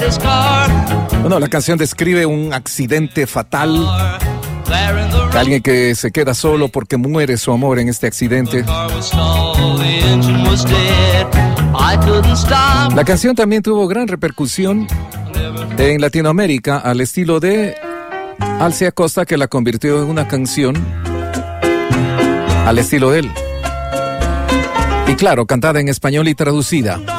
Bueno, la canción describe un accidente fatal. Alguien que se queda solo porque muere su amor en este accidente. La canción también tuvo gran repercusión en Latinoamérica al estilo de Alce Acosta, que la convirtió en una canción al estilo de él. Y claro, cantada en español y traducida.